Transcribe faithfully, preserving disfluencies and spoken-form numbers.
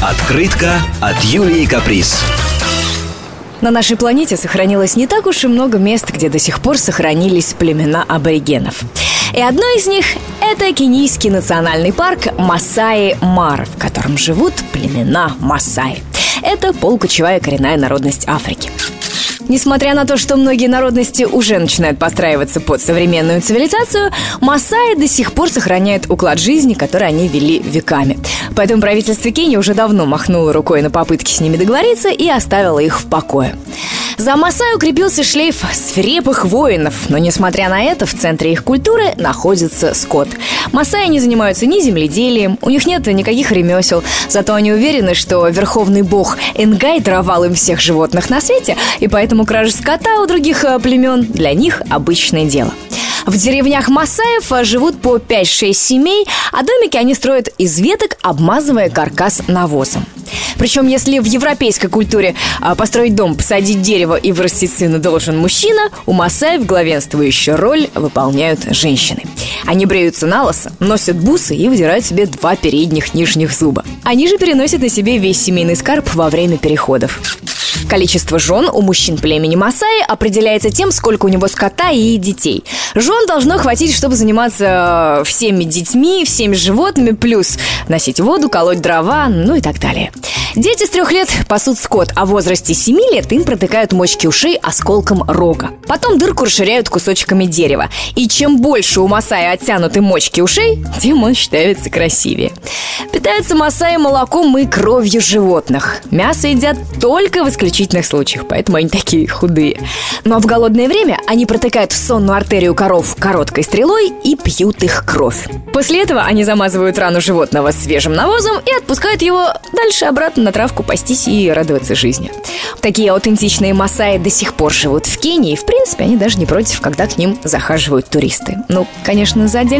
Открытка от Юлии Каприз. На нашей планете сохранилось не так уж и много мест, где до сих пор сохранились племена аборигенов. И одно из них – это кенийский национальный парк Масаи-Мара, в котором живут племена Масаи. Это полукочевая коренная народность Африки. Несмотря на то, что многие народности уже начинают подстраиваться под современную цивилизацию, масаи до сих пор сохраняют уклад жизни, который они вели веками. Поэтому правительство Кении уже давно махнуло рукой на попытки с ними договориться и оставило их в покое. За масаи укрепился шлейф свирепых воинов, но, несмотря на это, в центре их культуры находится скот. Масаи не занимаются ни земледелием, у них нет никаких ремесел, зато они уверены, что верховный бог Энгай даровал им всех животных на свете, и поэтому кража скота у других племен для них обычное дело. В деревнях масаев живут по пять-шесть семей, а домики они строят из веток, обмазывая каркас навозом. Причем, если в европейской культуре построить дом, посадить дерево и вырастить сына должен мужчина, у масаев главенствующую роль выполняют женщины. Они бреются налысо, носят бусы и выдирают себе два передних нижних зуба. Они же переносят на себе весь семейный скарб во время переходов. Количество жен у мужчин племени Масаи определяется тем, сколько у него скота и детей. Жен должно хватить, чтобы заниматься всеми детьми, всеми животными, плюс носить воду, колоть дрова, ну и так далее. Дети с трех лет пасут скот, а в возрасте семи лет им протыкают мочки ушей осколком рога. Потом дырку расширяют кусочками дерева. И чем больше у масаи оттянуты мочки ушей, тем он считается красивее. Питаются масаи молоком и кровью животных. Мясо едят только в исключительных случаях, поэтому они такие худые. Но в голодное время они протыкают в сонную артерию коров короткой стрелой и пьют их кровь. После этого они замазывают рану животного свежим навозом и отпускают его дальше обратно на травку пастись и радоваться жизни. Такие аутентичные масаи до сих пор живут в Кении. В принципе, они даже не против, когда к ним захаживают туристы. Ну, конечно, за отдельно.